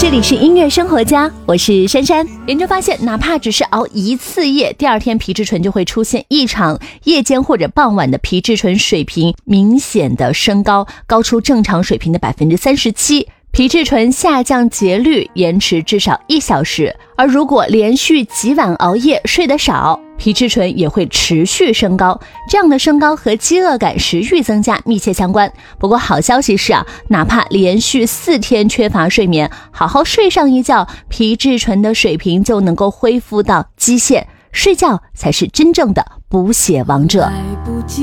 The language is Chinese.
这里是音乐生活家，我是珊珊。研究发现，哪怕只是熬一次夜，第二天皮质醇就会出现异常，夜间或者傍晚的皮质醇水平明显的升高，高出正常水平的 37%。皮质醇下降节律延迟至少1小时，而如果连续几晚熬夜睡得少，皮质醇也会持续升高，这样的升高和饥饿感、食欲增加密切相关。不过好消息是哪怕连续4天缺乏睡眠，好好睡上一觉，皮质醇的水平就能够恢复到基线，睡觉才是真正的补血王者。